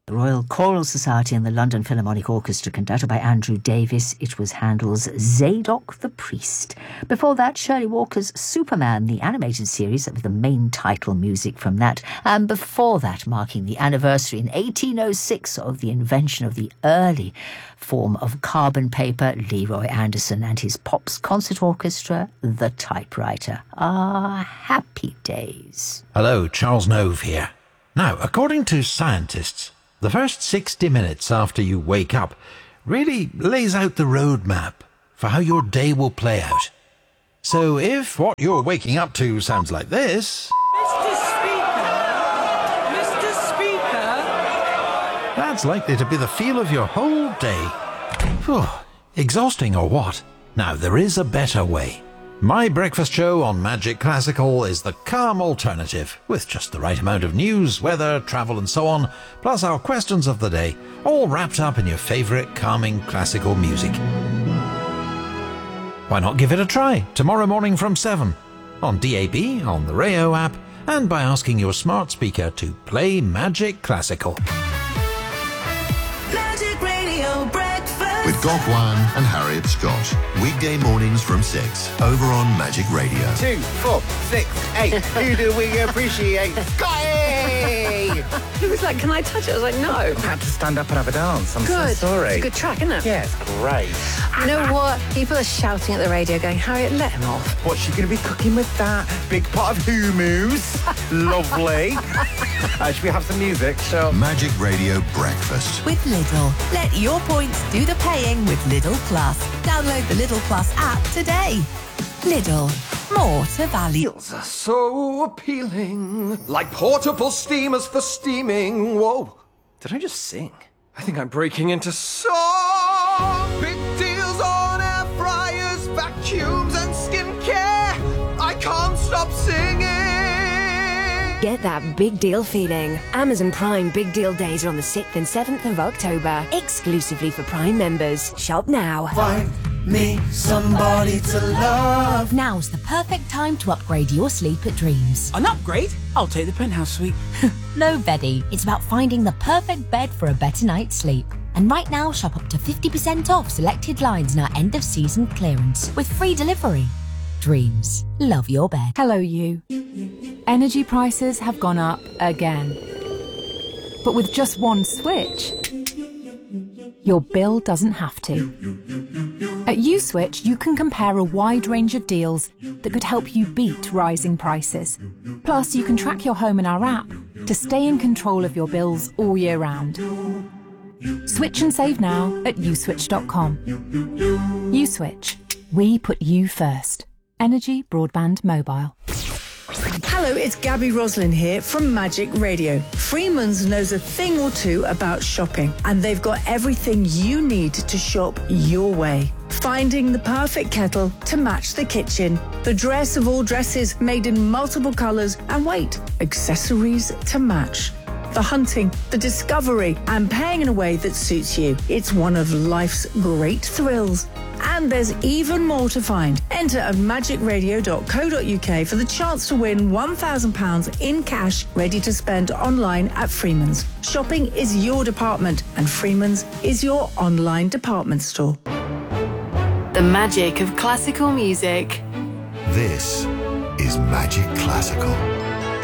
The Royal Choral Society and the London Philharmonic Orchestra, conducted by Andrew Davis. It was Handel's Zadok the Priest. Before that, Shirley Walker's Superman, the animated series, that was the main title music from that. And before that, marking the anniversary in 1806 of the invention of the early form of carbon paper, Leroy Anderson and his Pops Concert Orchestra, The Typewriter. Ah, happy days. Hello, Charles Nove here. Now, according to scientists, the first 60 minutes after you wake up really lays out the roadmap for how your day will play out. So if what you're waking up to sounds like this... Mr. Speaker! That's likely to be the feel of your whole day. Phew, exhausting or what? Now, there is a better way. My breakfast show on Magic Classical is the calm alternative, with just the right amount of news, weather, travel and so on, plus our questions of the day, all wrapped up in your favourite calming classical music. Why not give it a try tomorrow morning from 7, on DAB, on the Rayo app, and by asking your smart speaker to play Magic Classical. Magic Radio Breakfast with Gok Wan and Harriet Scott. Weekday mornings from 6 over on Magic Radio. 2, 4, 6, 8. Who do we appreciate? Scotty! He was like, can I touch it? I was like, no. I had to stand up and have a dance. I'm so sorry. It's a good track, isn't it? Yeah, it's great. You know what? People are shouting at the radio going, Harriet, let him off. What's she going to be cooking with that? Big pot of hummus. Lovely. Should we have some music? Sure. Magic Radio Breakfast. with Lidl. Let your points do the paying with Lidl Plus. Download the Lidl Plus app today. Lidl. More to value. Wheels are so appealing, like portable steamers for steaming. Whoa, did I just sing? I think I'm breaking into song. Big deals on air fryers, vacuums and skincare. I can't stop singing. Get that big deal feeling. Amazon Prime Big Deal Days are on the 6th and 7th of October, exclusively for Prime members. Shop now. Find me somebody to love. Now's the perfect time to upgrade your sleep at Dreams. An upgrade? I'll take the penthouse suite. No, Beddy. It's about finding the perfect bed for a better night's sleep. And right now, shop up to 50% off selected lines in our end-of-season clearance with free delivery. Dreams. Love your bed. Hello, you. Energy prices have gone up again. But with just one switch, your bill doesn't have to. At USwitch, you can compare a wide range of deals that could help you beat rising prices. Plus, you can track your home in our app to stay in control of your bills all year round. Switch and save now at uswitch.com. USwitch. We put you first. Energy Broadband Mobile. Hello, it's Gabby Roslin here from Magic Radio. Freeman's knows a thing or two about shopping, and they've got everything you need to shop your way. Finding the perfect kettle to match the kitchen, the dress of all dresses made in multiple colours, and wait, accessories to match. The hunting, the discovery, and paying in a way that suits you. It's one of life's great thrills. And there's even more to find. Enter at magicradio.co.uk for the chance to win £1,000 in cash ready to spend online at Freeman's. Shopping is your department, and Freeman's is your online department store. The magic of classical music. This is Magic Classical.